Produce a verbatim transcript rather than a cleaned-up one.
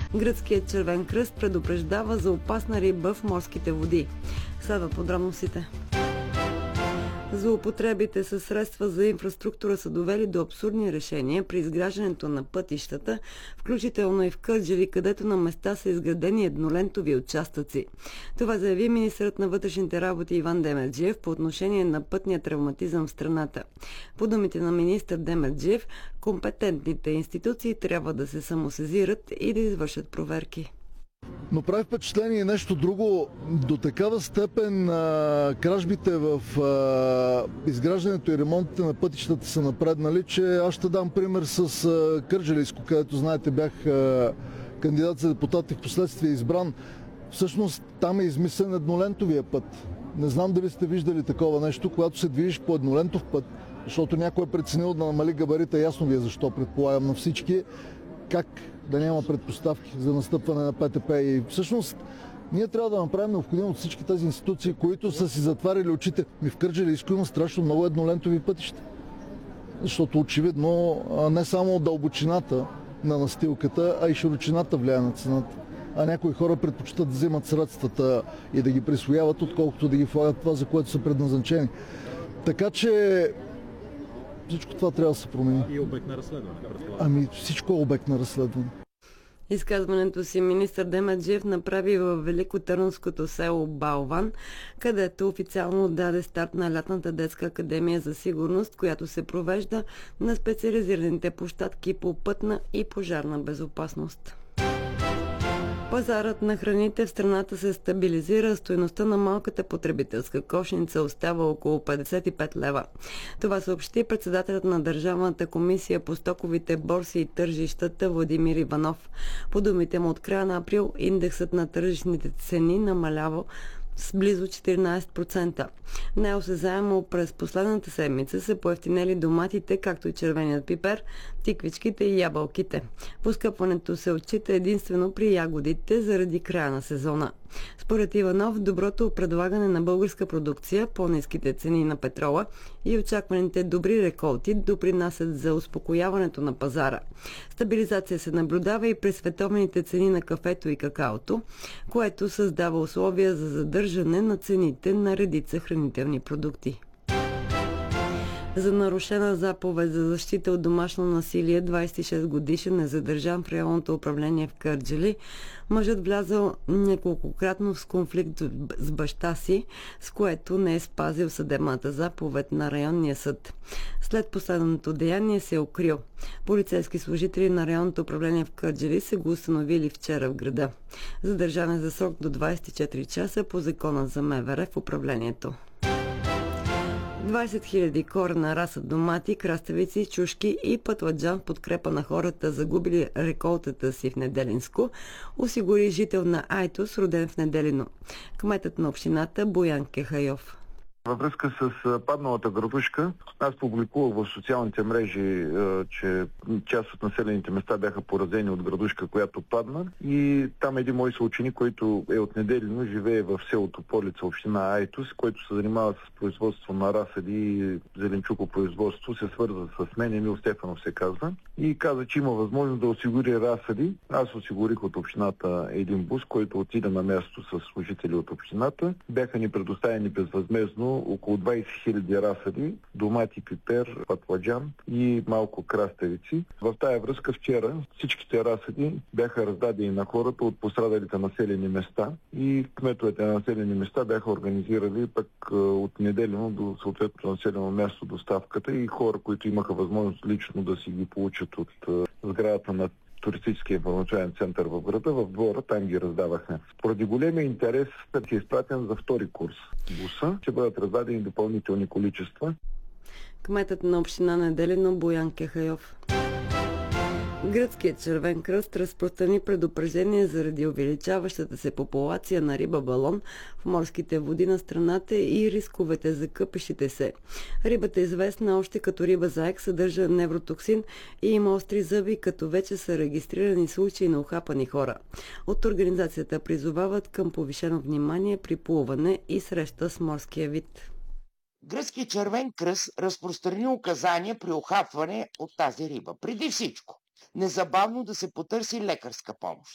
Гръцкият Червен кръст предупреждава за опасна риба в морските води. Следва подробностите. Злоупотребите със средства за инфраструктура са довели до абсурдни решения при изграждането на пътищата, включително и в Кърджали, където на места са изградени еднолентови участъци. Това заяви министърът на вътрешните работи Иван Демерджиев по отношение на пътния травматизъм в страната. По думите на министър Демерджиев, компетентните институции трябва да се самосезират и да извършат проверки. Но прави впечатление нещо друго. До такава степен а, кражбите в а, изграждането и ремонтите на пътищата са напреднали, че аз ще дам пример с а, Кърджалийско, където, знаете, бях а, кандидат за депутат и в последствие избран. Всъщност там е измислен еднолентовия път. Не знам дали сте виждали такова нещо, когато се движиш по еднолентов път, защото някой е преценил да намали габарита, ясно ви е защо, предполагам на всички, как да няма предпоставки за настъпване на ПТП. И всъщност ние трябва да направим необходимо от всички тези институции, които са си затваряли очите. Ми в Кърджалийско има страшно много еднолентови пътища. Защото очевидно не само дълбочината на настилката, а и широчината влияе на цената. А някои хора предпочитат да вземат средствата и да ги присвояват, отколкото да ги влагат това, за което са предназначени. Така че всичко това трябва да се промени. И обект на разследване. Ами всичко е обект на разследване. Изказването си министър Демерджиев направи във великотърновското село Балван, където официално даде старт на лятната детска академия за сигурност, която се провежда на специализираните площадки по пътна и пожарна безопасност. Пазарът на храните в страната се стабилизира, стойността на малката потребителска кошница остава около петдесет и пет лева. Това съобщи председателят на Държавната комисия по стоковите борси и тържищата Владимир Иванов. По думите му, от края на април индексът на тържищните цени намалява с близо четиринадесет процента. Неосезаемо през последната седмица са поевтинели доматите, както и червеният пипер, тиквичките и ябълките. Поскъпването се отчита единствено при ягодите заради края на сезона. Според Иванов, доброто предлагане на българска продукция, по-ниските цени на петрола и очакваните добри реколти допринасят за успокояването на пазара. Стабилизация се наблюдава и при световните цени на кафето и какаото, което създава условия за задържане на цените на редица хранителни продукти. За нарушена заповед за защита от домашно насилие, двадесет и шест годишен е задържан в районното управление в Кърджали. Мъжът влязъл неколкократно в конфликт с баща си, с което не е спазил съдебната заповед на районния съд. След последното деяние се е укрил. Полицейски служители на районното управление в Кърджали са го установили вчера в града. Задържан е за срок до двадесет и четири часа по закона за МВР в управлението. двадесет хиляди корена раса домати, краставици, чушки и пътладжан в подкрепа на хората, загубили реколтата си в Неделинско, осигури жител на Айтос, роден в Неделино. Кметът на общината Боян Кехайов. Във връзка с падналата градушка, аз публикувах в социалните мрежи, че част от населените места бяха поразени от градушка, която падна. И там един мой съученик, който е от Неделино, живее в селото Полица, община Айтос, който се занимава с производство на разсади и зеленчукопроизводство, се свърза с мен, Емил Стефанов се казва, и каза, че има възможност да осигури разсади. Аз осигурих от общината един бус, който отида на място с служители от общината. Бяха ни предоставени безвъзмездно около двадесет хиляди разсади, домати, пипер, пътладжан и малко краставици. В тая връзка вчера всичките разсади бяха раздадени на хората от пострадалите населени места и кметовете на населени места бяха организирали пък от Неделино до съответното населено място доставката и хора, които имаха възможност лично да си ги получат от сградата на туристическия информационен център в града, в двора, там ги раздавахме. Поради големия интерес ще е изпратен за втори курс буса. Ще бъдат раздадени допълнителни количества. Кметът на община Неделино Боян Кехайов. Гръцкият Червен кръст разпространи предупреждение заради увеличаващата се популация на риба балон в морските води на страната и рисковете за къпещите се. Рибата, известна още като риба заек, съдържа невротоксин и има остри зъби, като вече са регистрирани случаи на ухапани хора. От организацията призовават към повишено внимание при плуване и среща с морския вид. Гръцкият Червен кръст разпространи указания при ухапване от тази риба. Преди всичко, незабавно да се потърси лекарска помощ.